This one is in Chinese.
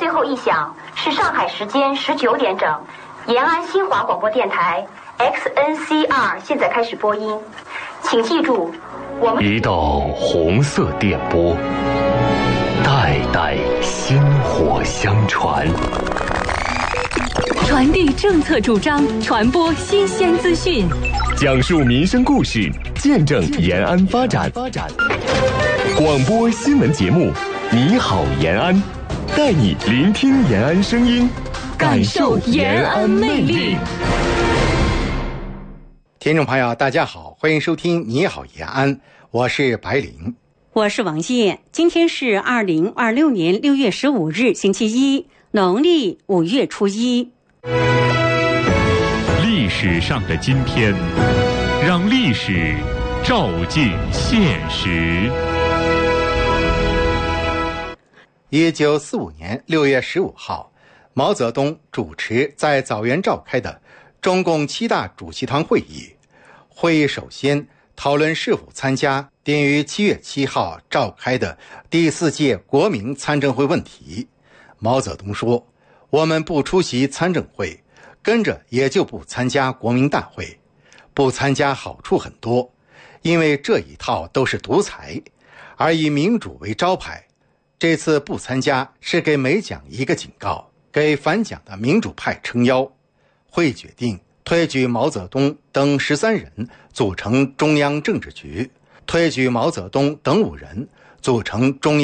最后一响是上海时间19点整，延安新华广播电台 XNCR 现在开始播音，请记住，我们一道红色电波，代代薪火相传， 传递政策主张，传播新鲜资讯， 讲述民生故事，见证延安发展。广播新闻节目，你好延安，带你聆听延安声音，感受延安魅力。 听众朋友大家好，欢迎收听你好延安，我是白灵， 我是王谢。今天是2026年6月15日星期一，农历5月初一。 历史上的今天，让历史照进现实。 1945年6月15号，毛泽东主持在枣园召开的中共7大主席团会议。会议首先讨论是否参加定于7月7号召开的第4届国民参政会问题。毛泽东说，我们不出席参政会，跟着也就不参加国民大会。不参加好处很多，因为这一套都是独裁，而以民主为招牌。这次不参加是给美蒋一个警告，给反蒋的民主派撑腰。会决定推举毛泽东等13人组成中央政治局，推举毛泽东等5人组成中央